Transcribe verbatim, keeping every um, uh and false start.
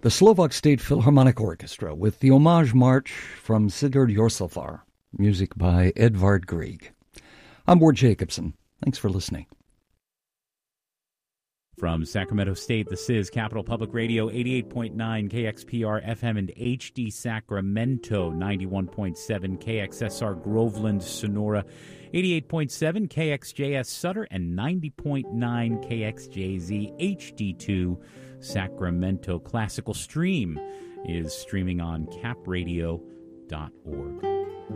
the Slovak State Philharmonic Orchestra with the Homage March from Sigurd Jorsalfar, music by Edvard Grieg. I'm Ward Jacobson. Thanks for listening. From Sacramento State, this is Capital Public Radio, eighty-eight point nine K X P R F M and H D Sacramento, ninety-one point seven K X S R Groveland, Sonora, eighty-eight point seven K X J S Sutter, and ninety point nine K X J Z H D two Sacramento. Classical Stream is streaming on cap radio dot org.